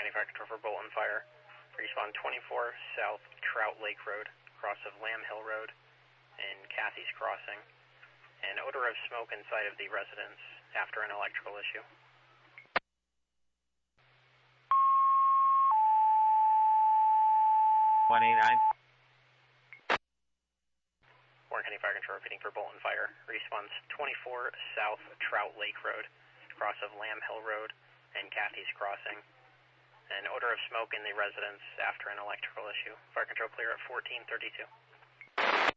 County Fire Control for Bolton Fire. Respawn 24 South Trout Lake Road, cross of Lamb Hill Road and Cathy's Crossing. An odor of smoke inside of the residence after an electrical issue. Warren County Fire Control repeating for Bolton Fire. Response 24 South Trout Lake Road, cross of Lamb Hill Road and Cathy's Crossing. An odor of smoke in the residence after an electrical issue. Fire Control clear at 1432.